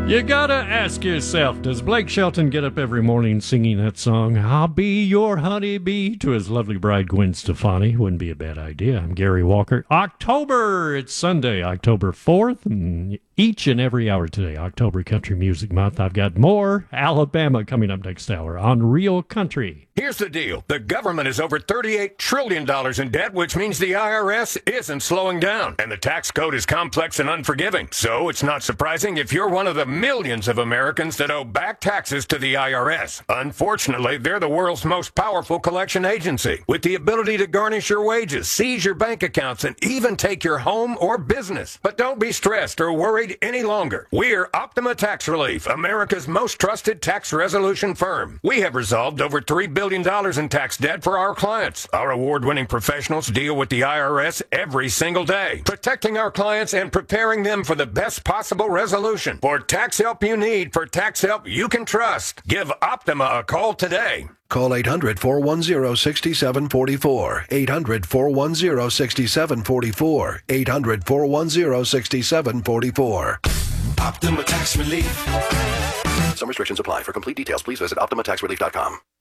You gotta ask yourself, does Blake Shelton get up every morning singing that song, I'll be your honeybee, to his lovely bride Gwen Stefani? Wouldn't be a bad idea. I'm Gary Walker. October, it's Sunday, October 4th, and each and every hour today, October Country Music Month. I've got more Alabama coming up next hour on Real Country. Here's the deal. The government is over $38 trillion in debt, which means the IRS isn't slowing down. And the tax code is complex and unforgiving. So it's not surprising if you're one of the millions of Americans that owe back taxes to the IRS. Unfortunately, they're the world's most powerful collection agency, with the ability to garnish your wages, seize your bank accounts, and even take your home or business. But don't be stressed or worried any longer. We're Optima Tax Relief, America's most trusted tax resolution firm. We have resolved over $3 billion in tax debt for our clients. Our award-winning professionals deal with the IRS every single day, protecting our clients and preparing them for the best possible resolution. For tax help you need, for tax help you can trust, give Optima a call today. Call 800-410-6744. 800-410-6744. 800-410-6744. Optima Tax Relief. Some restrictions apply. For complete details, please visit OptimaTaxRelief.com.